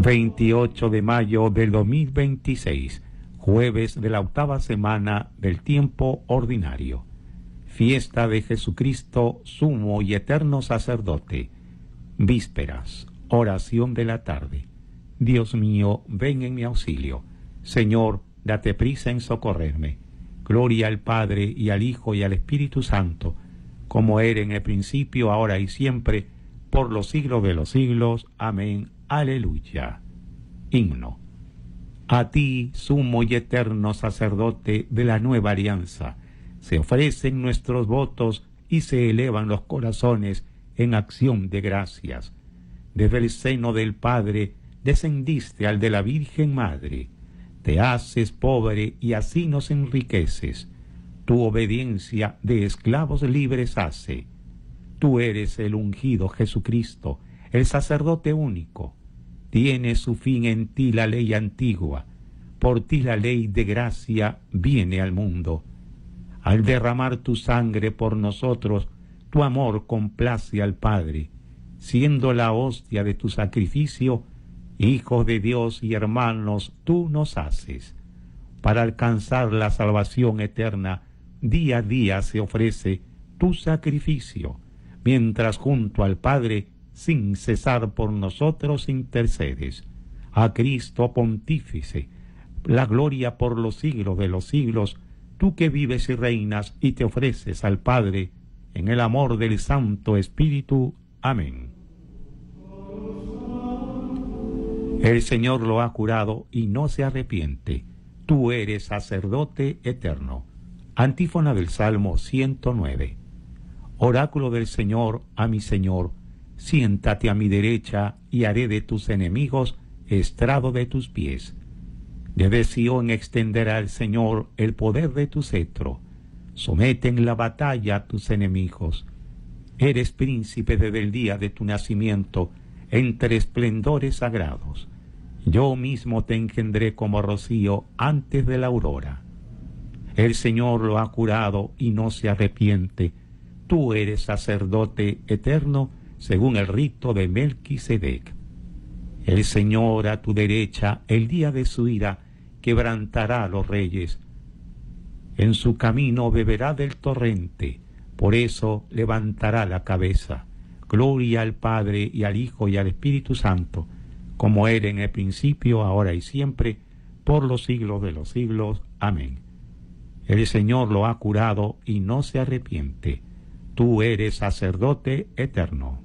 28 de mayo del 2026, jueves de la octava semana del tiempo ordinario. Fiesta de Jesucristo, sumo y eterno sacerdote. Vísperas, oración de la tarde. Dios mío, ven en mi auxilio. Señor, date prisa en socorrerme. Gloria al Padre, y al Hijo, y al Espíritu Santo, como era en el principio, ahora y siempre, por los siglos de los siglos. Amén. Aleluya. Himno. A ti, sumo y eterno sacerdote de la nueva alianza, se ofrecen nuestros votos y se elevan los corazones en acción de gracias. Desde el seno del Padre descendiste al de la Virgen Madre. Te haces pobre y así nos enriqueces. Tu obediencia de esclavos libres hace. Tú eres el ungido Jesucristo, el sacerdote único. Tiene su fin en ti la ley antigua. Por ti la ley de gracia viene al mundo. Al derramar tu sangre por nosotros, tu amor complace al Padre. Siendo la hostia de tu sacrificio, hijos de Dios y hermanos, tú nos haces. Para alcanzar la salvación eterna, día a día se ofrece tu sacrificio, mientras junto al Padre, sin cesar por nosotros intercedes. A Cristo Pontífice, la gloria por los siglos de los siglos, tú que vives y reinas y te ofreces al Padre, en el amor del Santo Espíritu. Amén. El Señor lo ha curado y no se arrepiente. Tú eres sacerdote eterno. Antífona del Salmo 109. Oráculo del Señor a mi Señor, siéntate a mi derecha y haré de tus enemigos estrado de tus pies. Desde Sión extenderá el Señor el poder de tu cetro. Somete en la batalla a tus enemigos. Eres príncipe desde el día de tu nacimiento, entre esplendores sagrados. Yo mismo te engendré como rocío antes de la aurora. El Señor lo ha curado y no se arrepiente. Tú eres sacerdote eterno, según el rito de Melquisedec. El Señor a tu derecha, el día de su ira, quebrantará a los reyes. En su camino beberá del torrente, por eso levantará la cabeza. Gloria al Padre, y al Hijo, y al Espíritu Santo, como era en el principio, ahora y siempre, por los siglos de los siglos. Amén. El Señor lo ha curado y no se arrepiente. Tú eres sacerdote eterno.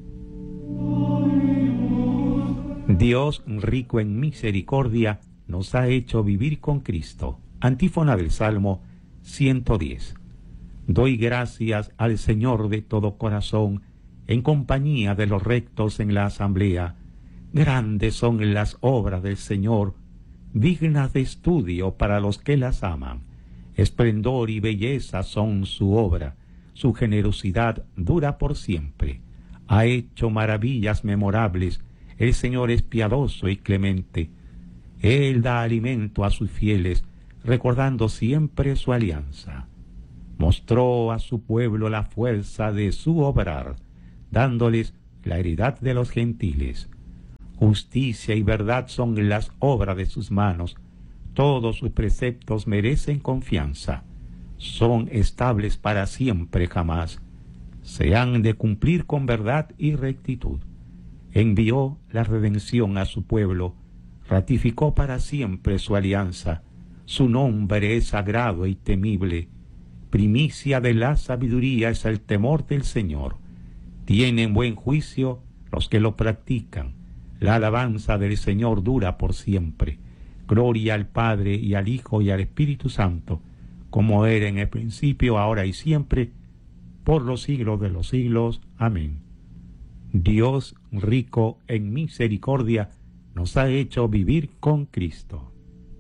Dios, rico en misericordia, nos ha hecho vivir con Cristo. Antífona del Salmo 110. Doy gracias al Señor de todo corazón, en compañía de los rectos en la asamblea. Grandes son las obras del Señor, dignas de estudio para los que las aman. Esplendor y belleza son su obra, su generosidad dura por siempre. Ha hecho maravillas memorables, el Señor es piadoso y clemente. Él da alimento a sus fieles, recordando siempre su alianza. Mostró a su pueblo la fuerza de su obrar, dándoles la heredad de los gentiles. Justicia y verdad son las obras de sus manos. Todos sus preceptos merecen confianza. Son estables para siempre jamás. Se han de cumplir con verdad y rectitud. Envió la redención a su pueblo. Ratificó para siempre su alianza. Su nombre es sagrado y temible. Primicia de la sabiduría es el temor del Señor. Tienen buen juicio los que lo practican. La alabanza del Señor dura por siempre. Gloria al Padre, y al Hijo, y al Espíritu Santo, como era en el principio, ahora y siempre, por los siglos de los siglos. Amén. Dios, rico en misericordia, nos ha hecho vivir con Cristo.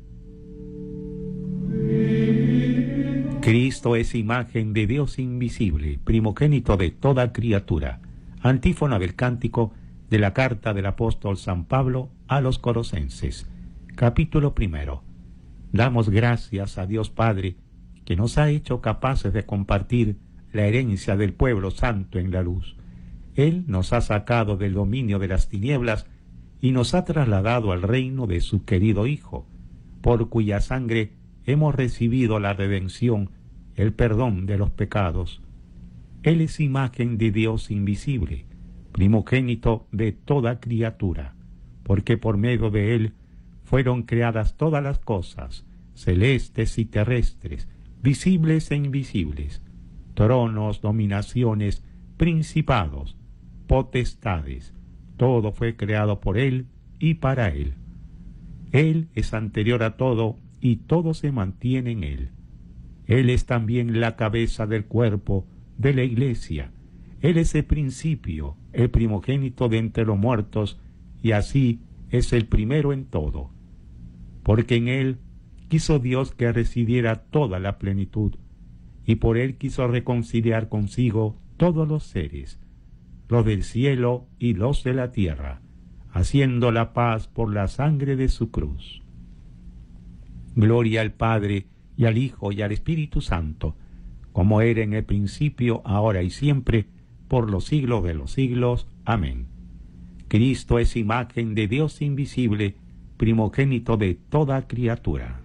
Cristo es imagen de Dios invisible, primogénito de toda criatura. Antífona del cántico de la carta del apóstol San Pablo a los Colosenses. Capítulo 1. Damos gracias a Dios Padre, que nos ha hecho capaces de compartir la herencia del pueblo santo en la luz. Él nos ha sacado del dominio de las tinieblas y nos ha trasladado al reino de su querido Hijo, por cuya sangre hemos recibido la redención, el perdón de los pecados. Él es imagen de Dios invisible, primogénito de toda criatura, porque por medio de Él fueron creadas todas las cosas, celestes y terrestres, visibles e invisibles, tronos, dominaciones, principados, potestades. Todo fue creado por Él y para Él. Él es anterior a todo y todo se mantiene en Él. Él es también la cabeza del cuerpo de la Iglesia. Él es el principio, el primogénito de entre los muertos, y así es el primero en todo. Porque en Él quiso Dios que residiera toda la plenitud, y por Él quiso reconciliar consigo todos los seres, los del cielo y los de la tierra, haciendo la paz por la sangre de su cruz. Gloria al Padre, y al Hijo, y al Espíritu Santo, como era en el principio, ahora y siempre, por los siglos de los siglos. Amén. Cristo es imagen de Dios invisible, primogénito de toda criatura.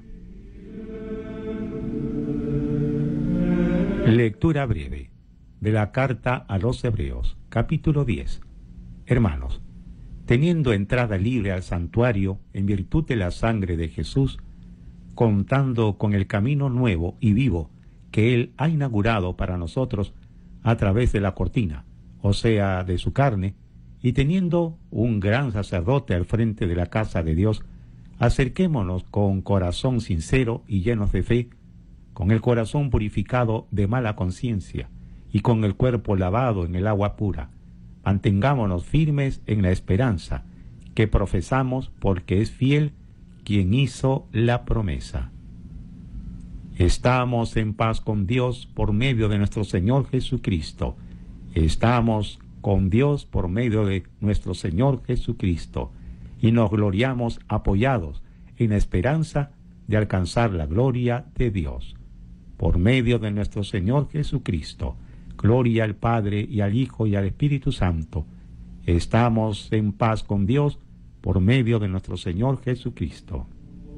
Lectura breve de la carta a los Hebreos, capítulo 10. Hermanos, teniendo entrada libre al santuario en virtud de la sangre de Jesús, contando con el camino nuevo y vivo que Él ha inaugurado para nosotros a través de la cortina, o sea, de su carne, y teniendo un gran sacerdote al frente de la casa de Dios, acerquémonos con corazón sincero y llenos de fe, con el corazón purificado de mala conciencia y con el cuerpo lavado en el agua pura. Mantengámonos firmes en la esperanza que profesamos, porque es fiel quien hizo la promesa. Estamos en paz con Dios por medio de nuestro Señor Jesucristo. Estamos con Dios por medio de nuestro Señor Jesucristo, y nos gloriamos apoyados en la esperanza de alcanzar la gloria de Dios. Por medio de nuestro Señor Jesucristo, gloria al Padre, y al Hijo, y al Espíritu Santo. Estamos en paz con Dios por medio de nuestro Señor Jesucristo.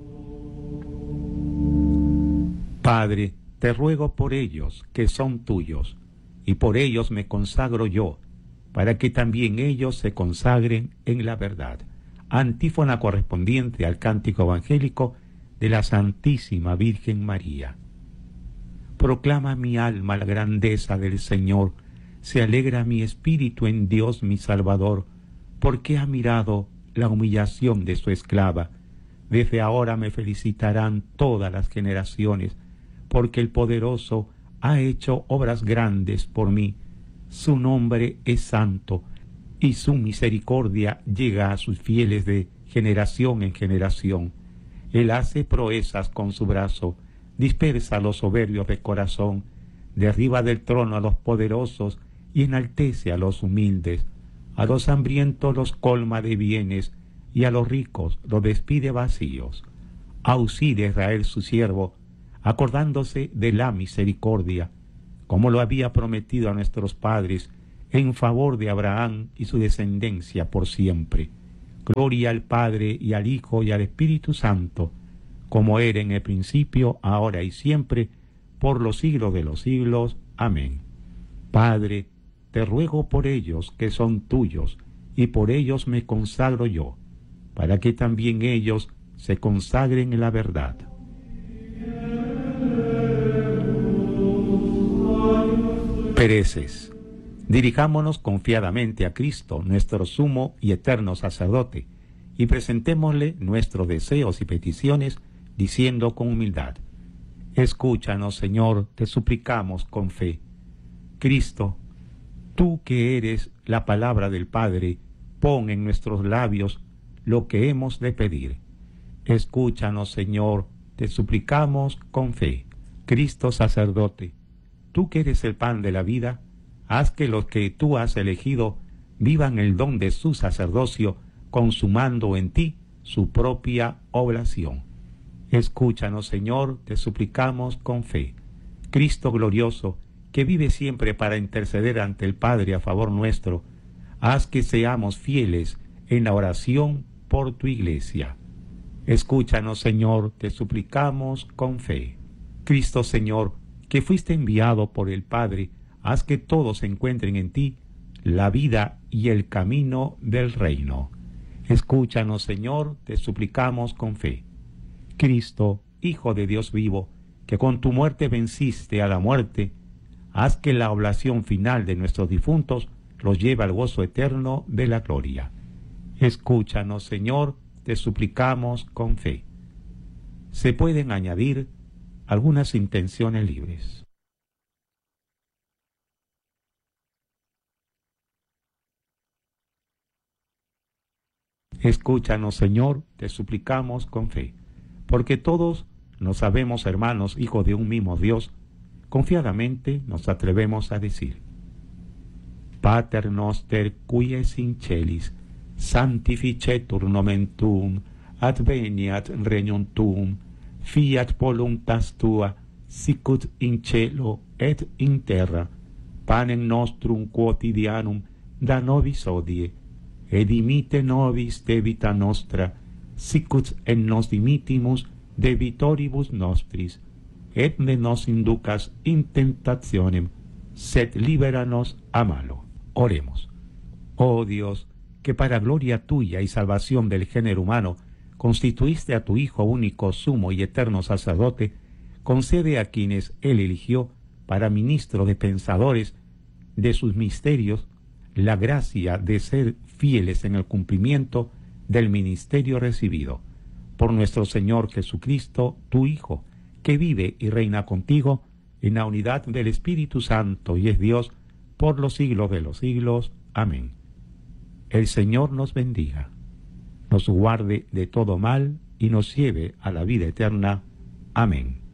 Padre, te ruego por ellos que son tuyos, y por ellos me consagro yo, para que también ellos se consagren en la verdad. Antífona correspondiente al cántico evangélico de la Santísima Virgen María. Proclama mi alma la grandeza del Señor, se alegra mi espíritu en Dios mi Salvador, porque ha mirado la humillación de su esclava. Desde ahora me felicitarán todas las generaciones, porque el Poderoso ha hecho obras grandes por mí. Su nombre es santo, y su misericordia llega a sus fieles de generación en generación. Él hace proezas con su brazo, dispersa a los soberbios de corazón, derriba del trono a los poderosos y enaltece a los humildes. A los hambrientos los colma de bienes, y a los ricos los despide vacíos. Auxilia a Israel su siervo, acordándose de la misericordia, como lo había prometido a nuestros padres, en favor de Abraham y su descendencia por siempre. Gloria al Padre, y al Hijo, y al Espíritu Santo, como era en el principio, ahora y siempre, por los siglos de los siglos. Amén. Padre, te ruego por ellos que son tuyos, y por ellos me consagro yo, para que también ellos se consagren en la verdad. Pereces. Dirijámonos confiadamente a Cristo, nuestro sumo y eterno sacerdote, y presentémosle nuestros deseos y peticiones, diciendo con humildad: escúchanos, Señor, te suplicamos con fe. Cristo, tú que eres la palabra del Padre, pon en nuestros labios lo que hemos de pedir. Escúchanos, Señor, te suplicamos con fe. Cristo sacerdote, tú que eres el pan de la vida, haz que los que tú has elegido vivan el don de su sacerdocio, consumando en ti su propia oblación. Escúchanos, Señor, te suplicamos con fe. Cristo glorioso, que vive siempre para interceder ante el Padre a favor nuestro, haz que seamos fieles en la oración por tu Iglesia. Escúchanos, Señor, te suplicamos con fe. Cristo, Señor, que fuiste enviado por el Padre, haz que todos encuentren en ti la vida y el camino del reino. Escúchanos, Señor, te suplicamos con fe. Cristo, Hijo de Dios vivo, que con tu muerte venciste a la muerte, haz que la oblación final de nuestros difuntos los lleve al gozo eterno de la gloria. Escúchanos, Señor, te suplicamos con fe. Se pueden añadir algunas intenciones libres. Escúchanos, Señor, te suplicamos con fe, porque todos nos sabemos hermanos, hijos de un mismo Dios. Confiadamente nos atrevemos a decir: Pater noster qui es in celis, sanctificetur nomen tuum, adveniat regnum tuum, fiat voluntas tua, sicut in cielo et in terra. Panem nostrum quotidianum da nobis hodie, et dimite nobis debita nostra, sicut et nos dimitimus debitoribus nostris, et ne nos inducas in tentationem, sed liberanos a malo. Oremos. Oh Dios, que para gloria tuya y salvación del género humano constituiste a tu Hijo único, sumo y eterno sacerdote, concede a quienes él eligió para ministro de pensadores de sus misterios la gracia de ser fieles en el cumplimiento del ministerio recibido. Por nuestro Señor Jesucristo, tu Hijo, que vive y reina contigo en la unidad del Espíritu Santo y es Dios por los siglos de los siglos. Amén. El Señor nos bendiga, nos guarde de todo mal y nos lleve a la vida eterna. Amén.